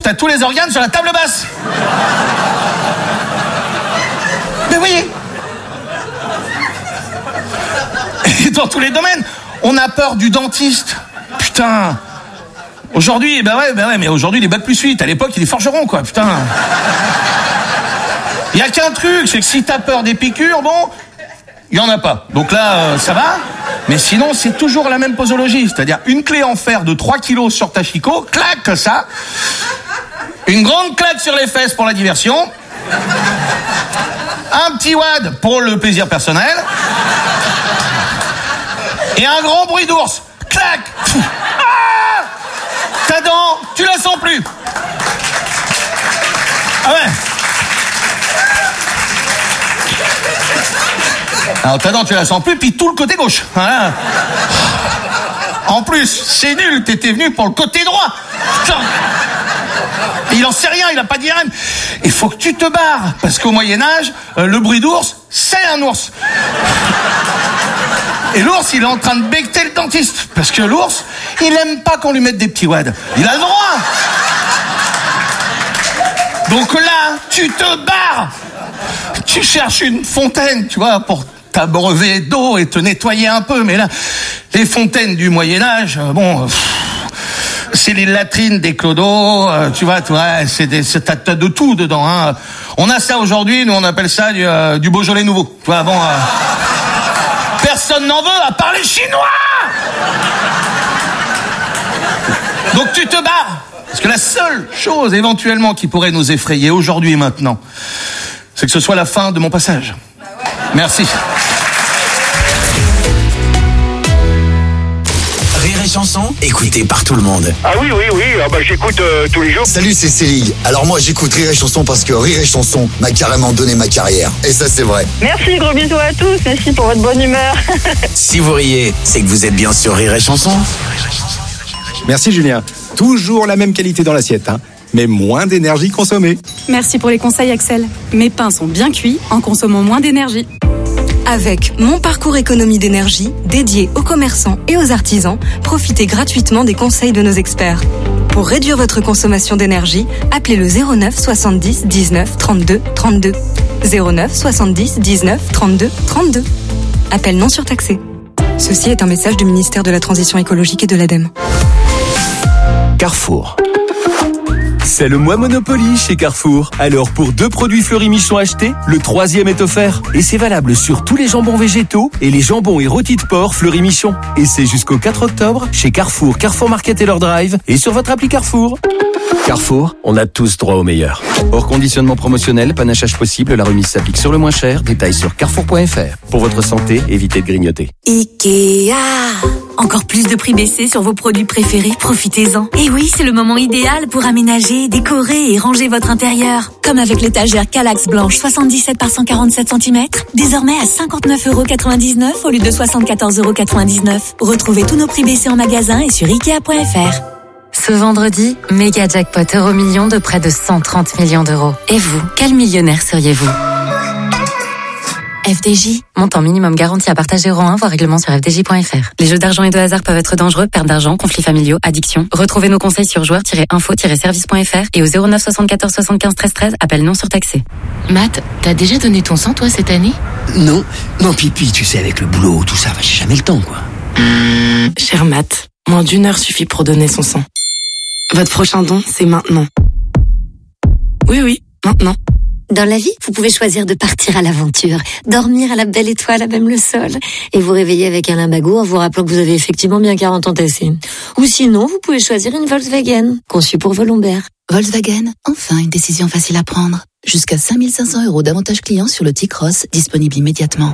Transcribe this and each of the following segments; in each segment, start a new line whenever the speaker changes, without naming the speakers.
t'as tous les organes sur la table basse. Mais oui. Et dans tous les domaines, on a peur du dentiste. Putain. Aujourd'hui, mais aujourd'hui, les bacs plus 8. À l'époque, il est forgeron, quoi, putain. Il y a qu'un truc, c'est que si t'as peur des piqûres, bon, il y en a pas. Donc là, ça va. Mais sinon, c'est toujours la même posologie. C'est-à-dire une clé en fer de 3 kilos sur ta chicot, clac, que ça. Une grande claque sur les fesses pour la diversion. Un petit wad pour le plaisir personnel. Et un grand bruit d'ours. Clac. Ah, ta dent, tu la sens plus. Ah ouais. Alors ta dent, tu la sens plus, puis tout le côté gauche. Voilà. En plus, c'est nul, t'étais venu pour le côté droit. Putain. Il en sait rien, il a pas d'IRM. Il faut que tu te barres, parce qu'au Moyen-Âge, le bruit d'ours, c'est un ours. Et l'ours, il est en train de becqueter le dentiste. Parce que l'ours, il aime pas qu'on lui mette des petits wads. Il a le droit. Donc là, tu te barres. Tu cherches une fontaine, tu vois, pour t'abreuver d'eau et te nettoyer un peu. Mais là, les fontaines du Moyen-Âge, c'est les latrines des clodos, tu vois, t'as de tout dedans. Hein. On a ça aujourd'hui, nous on appelle ça du Beaujolais nouveau. Tu vois, bon, personne n'en veut à part les Chinois. Donc tu te barres. Parce que la seule chose éventuellement qui pourrait nous effrayer aujourd'hui et maintenant, c'est que ce soit la fin de mon passage. Merci.
Rire et chanson, écouté par tout le monde.
Ah oui, j'écoute tous les jours.
Salut, c'est Céline. Alors moi, j'écoute Rire et chanson parce que Rire et chanson m'a carrément donné ma carrière. Et ça, c'est vrai.
Merci, gros bisous à tous. Merci pour votre bonne humeur.
Si vous riez, c'est que vous êtes bien sur Rire et chanson.
Merci Julien. Toujours la même qualité dans l'assiette, hein, mais moins d'énergie consommée.
Merci pour les conseils Axel. Mes pains sont bien cuits en consommant moins d'énergie.
Avec Mon Parcours Économie d'énergie, dédié aux commerçants et aux artisans, profitez gratuitement des conseils de nos experts. Pour réduire votre consommation d'énergie, appelez le 09 70 19 32 32. 09 70 19 32 32. Appel non surtaxé. Ceci est un message du ministère de la Transition écologique et de l'ADEME.
Carrefour. C'est le mois Monopoly chez Carrefour. Alors pour 2 produits Fleury-Michon achetés, le 3e est offert. Et c'est valable sur tous les jambons végétaux et les jambons et rôtis de porc Fleury-Michon. Et c'est jusqu'au 4 octobre chez Carrefour, Carrefour Market et leur drive et sur votre appli Carrefour. Carrefour, on a tous droit au meilleur. Hors conditionnement promotionnel, panachage possible, la remise s'applique sur le moins cher. Détails sur carrefour.fr. Pour votre santé, évitez de grignoter.
Ikea. Encore plus de prix baissés sur vos produits préférés, profitez-en. Et oui, c'est le moment idéal pour aménager, décorer et ranger votre intérieur. Comme avec l'étagère Kallax blanche 77 par 147 cm, désormais à 59,99€ au lieu de 74,99€. Retrouvez tous nos prix baissés en magasin et sur Ikea.fr.
Ce vendredi, méga jackpot euro-million de près de 130 millions d'euros. Et vous, quel millionnaire seriez-vous ? FDJ, montant minimum garanti à partager euro 1, voire règlement sur fdj.fr. Les jeux d'argent et de hasard peuvent être dangereux, perte d'argent, conflits familiaux, addiction. Retrouvez nos conseils sur joueurs-info-service.fr et au 09 74 75 13 13, appel non surtaxé.
Matt, t'as déjà donné ton sang, toi, cette année ?
Non, Pipi, tu sais, avec le boulot, tout ça, j'ai jamais le temps, quoi.
Cher Matt, moins d'1 heure suffit pour donner son sang. Votre prochain don, c'est maintenant. Oui, maintenant.
Dans la vie, vous pouvez choisir de partir à l'aventure, dormir à la belle étoile, à même le sol, et vous réveiller avec un limbago en vous rappelant que vous avez effectivement bien 40 ans tassés. Ou sinon, vous pouvez choisir une Volkswagen, conçue pour vos lombaires.
Volkswagen, enfin une décision facile à prendre. Jusqu'à 5 500 € d'avantages clients sur le T-Cross, disponible immédiatement.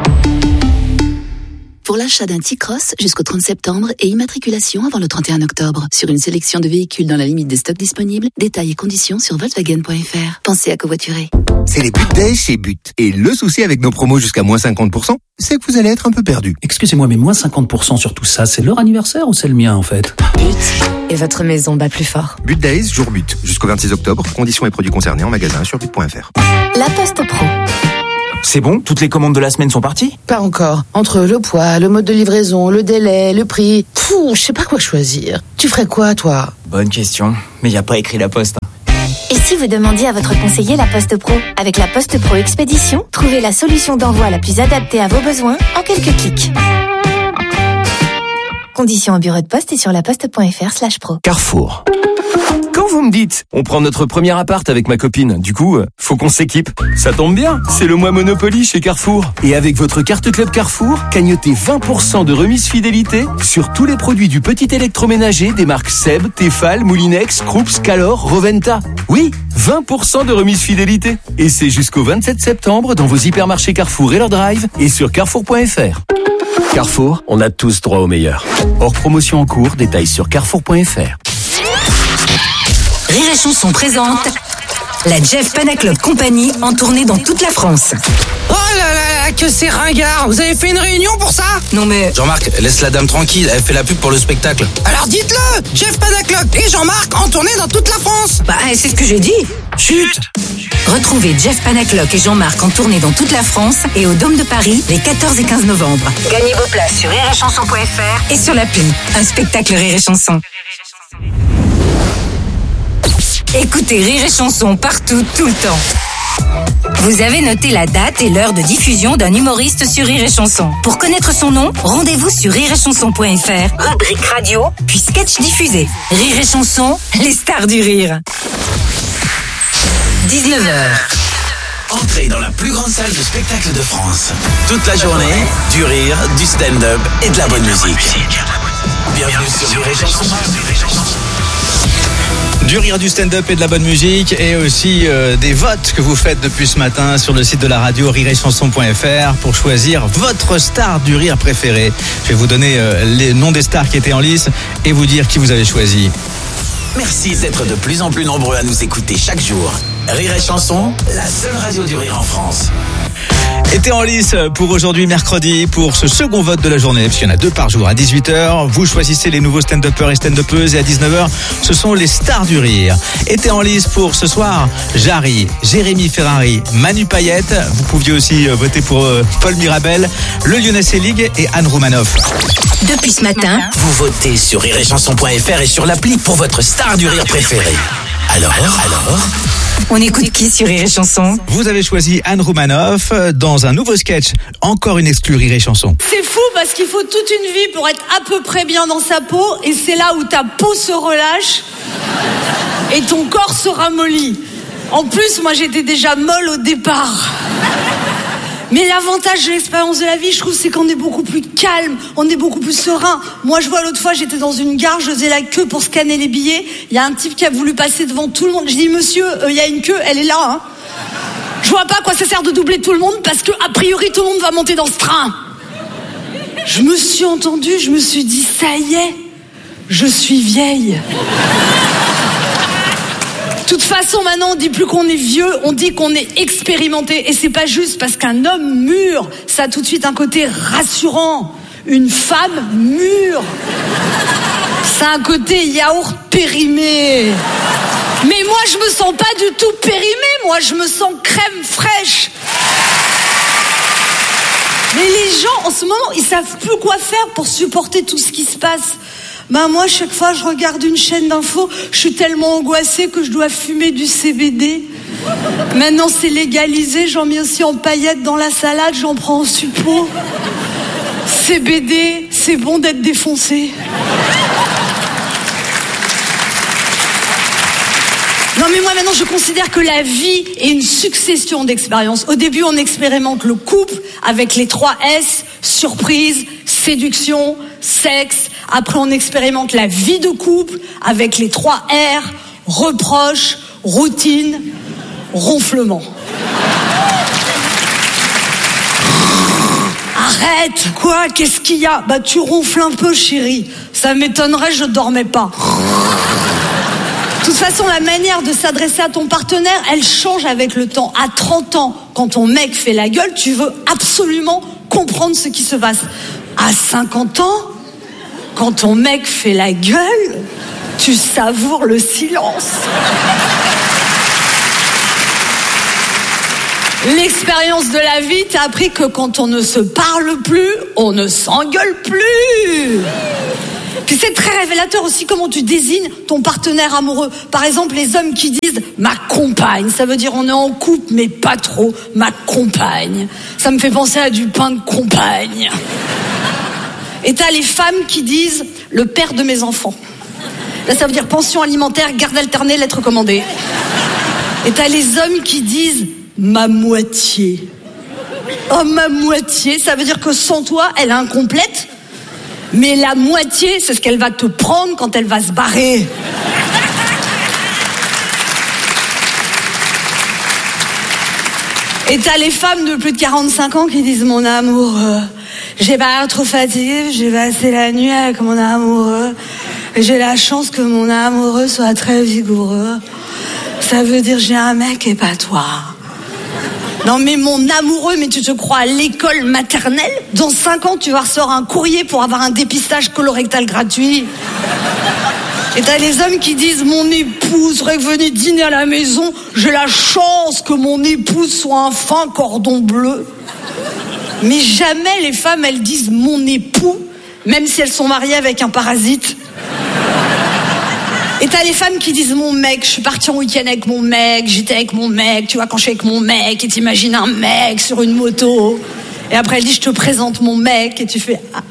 Pour l'achat d'un T-Cross jusqu'au 30 septembre et immatriculation avant le 31 octobre. Sur une sélection de véhicules dans la limite des stocks disponibles, détails et conditions sur Volkswagen.fr. Pensez à covoiturer.
C'est les But Days chez But. Et le souci avec nos promos jusqu'à moins 50%, c'est que vous allez être un peu perdu.
Excusez-moi, mais moins 50% sur tout ça, c'est leur anniversaire ou c'est le mien en fait ?
But. Et votre maison bat plus fort.
But Days, jour But. Jusqu'au 26 octobre. Conditions et produits concernés en magasin sur but.fr.
La Poste Pro.
C'est bon? Toutes les commandes de la semaine sont parties?
Pas encore. Entre le poids, le mode de livraison, le délai, le prix... je sais pas quoi choisir. Tu ferais quoi, toi?
Bonne question. Mais y a pas écrit La Poste.
Et si vous demandiez à votre conseiller La Poste Pro? Avec La Poste Pro Expédition, trouvez la solution d'envoi la plus adaptée à vos besoins en quelques clics. Conditions au bureau de poste et sur laposte.fr/pro.
Carrefour. Quand vous me dites, on prend notre premier appart avec ma copine, du coup, faut qu'on s'équipe. Ça tombe bien, c'est le mois Monopoly chez Carrefour. Et avec votre carte Club Carrefour, cagnotez 20% de remise fidélité sur tous les produits du petit électroménager des marques Seb, Tefal, Moulinex, Krups, Calor, Roventa. Oui, 20% de remise fidélité. Et c'est jusqu'au 27 septembre dans vos hypermarchés Carrefour et leur drive et sur carrefour.fr. Carrefour, on a tous droit au meilleur. Hors promotion en cours, détails sur carrefour.fr.
Rire et Chanson présente la Jeff Panaclock Company en tournée dans toute la France.
Oh là là, que c'est ringard. Vous avez fait une réunion pour ça?
Non mais...
Jean-Marc, laisse la dame tranquille, elle fait la pub pour le spectacle.
Alors dites-le, Jeff Panaclock et Jean-Marc en tournée dans toute la France.
Bah c'est ce que j'ai dit.
Chut.
Retrouvez Jeff Panaclock et Jean-Marc en tournée dans toute la France et au Dôme de Paris les 14 et 15 novembre. Gagnez vos places sur rireetchanson.fr et sur l'appli. Un spectacle Rire et Chanson. Écoutez Rire et Chanson partout, tout le temps. Vous avez noté la date et l'heure de diffusion d'un humoriste sur Rire et Chanson. Pour connaître son nom, rendez-vous sur rireetchanson.fr, rubrique radio, puis sketch diffusé. Rire et Chanson, les stars du rire. 19h.
Entrez dans la plus grande salle de spectacle de France. Toute la journée, du rire, du stand-up et de la bonne musique. Bienvenue sur Rire et Chanson.
Du rire, du stand-up et de la bonne musique et aussi des votes que vous faites depuis ce matin sur le site de la radio rireetchanson.fr pour choisir votre star du rire préférée. Je vais vous donner les noms des stars qui étaient en lice et vous dire qui vous avez choisi.
Merci d'être de plus en plus nombreux à nous écouter chaque jour. Rire et Chanson, la seule radio du rire en France.
Était en lice pour aujourd'hui mercredi pour ce second vote de la journée, parce qu'il y en a 2 par jour. À 18h, vous choisissez les nouveaux stand-uppers et stand-uppeuses et à 19h, ce sont les stars du rire. Était en lice pour ce soir, Jarry, Jérémy Ferrari, Manu Payette. Vous pouviez aussi voter pour Paul Mirabel, le Lyonnais Ligue et Anne Roumanoff.
Depuis ce matin,
vous votez sur rireetchanson.fr et sur l'appli pour votre star du rire préférée. Alors
on écoute qui sur Rire et Chanson?
Vous avez choisi Anne Roumanoff dans un nouveau sketch, encore une exclue Rire et Chanson.
C'est fou parce qu'il faut toute une vie pour être à peu près bien dans sa peau et c'est là où ta peau se relâche et ton corps se ramollit. En plus, moi j'étais déjà molle au départ. Mais l'avantage de l'expérience de la vie, je trouve, c'est qu'on est beaucoup plus calme, on est beaucoup plus serein. Moi, je vois l'autre fois, j'étais dans une gare, je faisais la queue pour scanner les billets. Il y a un type qui a voulu passer devant tout le monde. Je dis, monsieur, il y a une queue, elle est là, hein. Je vois pas à quoi ça sert de doubler tout le monde parce que, a priori, tout le monde va monter dans ce train. Je me suis entendue, je me suis dit, ça y est, je suis vieille. De toute façon, maintenant, on dit plus qu'on est vieux, on dit qu'on est expérimenté. Et c'est pas juste parce qu'un homme mûr, ça a tout de suite un côté rassurant. Une femme mûre, ça a un côté yaourt périmé. Mais moi, je me sens pas du tout périmée, moi, je me sens crème fraîche. Mais les gens, en ce moment, ils savent plus quoi faire pour supporter tout ce qui se passe. Ben moi, chaque fois je regarde une chaîne d'infos, je suis tellement angoissée que je dois fumer du CBD. Maintenant c'est légalisé, j'en mets aussi en paillettes dans la salade, j'en prends en suppôt. CBD, c'est bon d'être défoncé. Non mais moi maintenant je considère que la vie est une succession d'expériences. Au début on expérimente le couple avec les 3 S, surprise, séduction, sexe. Après on expérimente la vie de couple avec les 3 R, reproche, routine, ronflement. Arrête, quoi? Qu'est-ce qu'il y a? Bah tu ronfles un peu chérie. Ça m'étonnerait, je dormais pas. De toute façon, la manière de s'adresser à ton partenaire, elle change avec le temps. À 30 ans, quand ton mec fait la gueule, tu veux absolument comprendre ce qui se passe. À 50 ans, quand ton mec fait la gueule, tu savoures le silence. L'expérience de la vie t'a appris que quand on ne se parle plus, on ne s'engueule plus. Puis c'est très révélateur aussi comment tu désignes ton partenaire amoureux. Par exemple, les hommes qui disent « ma compagne », ça veut dire on est en couple mais pas trop, ma compagne. Ça me fait penser à du pain de compagne. Et t'as les femmes qui disent « le père de mes enfants ». Là, ça veut dire pension alimentaire, garde alternée, lettre commandée. Et t'as les hommes qui disent « ma moitié ». Oh, ma moitié, ça veut dire que sans toi, elle est incomplète. Mais la moitié, c'est ce qu'elle va te prendre quand elle va se barrer. Et t'as les femmes de plus de 45 ans qui disent « mon amour, j'ai pas trop fatigué, j'ai passé la nuit avec mon amoureux. J'ai la chance que mon amoureux soit très vigoureux. Ça veut dire j'ai un mec et pas toi. » Non mais mon amoureux, mais tu te crois à l'école maternelle? Dans 5 ans, tu vas recevoir un courrier pour avoir un dépistage colorectal gratuit. Et t'as les hommes qui disent « mon épouse serait venue dîner à la maison, j'ai la chance que mon épouse soit un fin cordon bleu. » Mais jamais les femmes, elles disent « mon époux », même si elles sont mariées avec un parasite. Et t'as les femmes qui disent « mon mec, je suis partie en week-end avec mon mec, j'étais avec mon mec, tu vois, quand je suis avec mon mec, et t'imagines un mec sur une moto. » Et après elle dit « je te présente mon mec » et tu fais « ah ».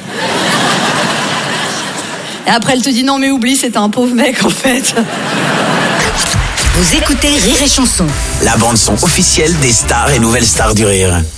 Et après elle te dit « non mais oublie, c'était un pauvre mec en fait ».
Vous écoutez Rire et Chanson.
La bande son officielle des stars et nouvelles stars du rire.